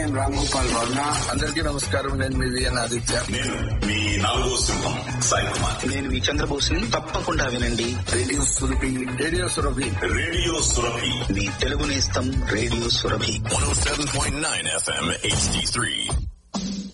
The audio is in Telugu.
ఐఎమ్ రామ్ గోపాల్ వర్మ. అందరికీ నమస్కారం. నేను మీ విఎన్ ఆదిత్య. నేను మీ నాలుగో సింహం సాయి కుమార్. నేను మీ చంద్రబోస్ని. తప్పకుండా వినండి radio Surabhi. Radio Surabhi. Radio Surabhi. మీ తెలుగు నేస్తం రేడియో సురభి. 107.9 FM HD3.